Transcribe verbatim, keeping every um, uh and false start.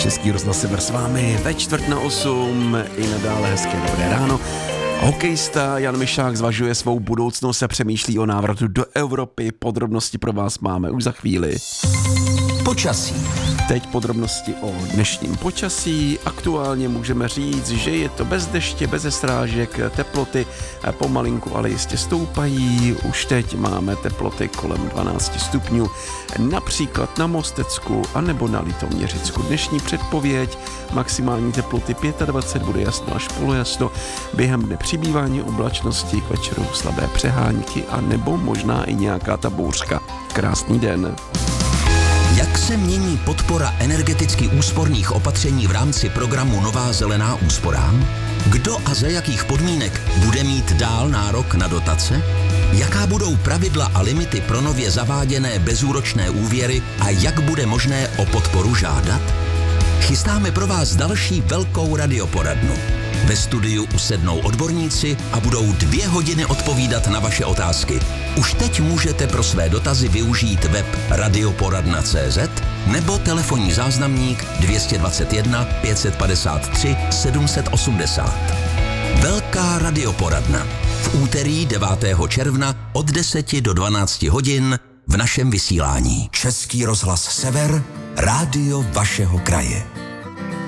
Český rozhlas Sever s vámi ve čtvrt na osm, i nadále hezké dobré ráno. Hokejista Jan Myšák zvažuje svou budoucnost a přemýšlí o návratu do Evropy. Podrobnosti pro vás máme už za chvíli. Počasí. Teď podrobnosti o dnešním počasí. Aktuálně můžeme říct, že je to bez deště, bez srážek, teploty pomalinku, ale jistě stoupají. Už teď máme teploty kolem dvanáct stupňů, například na Mostecku anebo na Litoměřicku. Dnešní předpověď, maximální teploty dvacet pět, bude jasno až polojasno. Během dne přibývání oblačnosti, k večeru slabé přehánky a nebo možná i nějaká ta bouřka. Krásný den. Jak se mění podpora energeticky úsporných opatření v rámci programu Nová zelená úsporám? Kdo a za jakých podmínek bude mít dál nárok na dotace? Jaká budou pravidla a limity pro nově zaváděné bezúročné úvěry a jak bude možné o podporu žádat? Chystáme pro vás další velkou radioporadnu. Ve studiu usednou odborníci a budou dvě hodiny odpovídat na vaše otázky. Už teď můžete pro své dotazy využít web radioporadna tečka cé zet nebo telefonní záznamník dvě dva jedna pět padesát tři sedm set osmdesát. Velká radioporadna v úterý devátého června od deseti do dvanácti hodin v našem vysílání. Český rozhlas Sever, rádio vašeho kraje.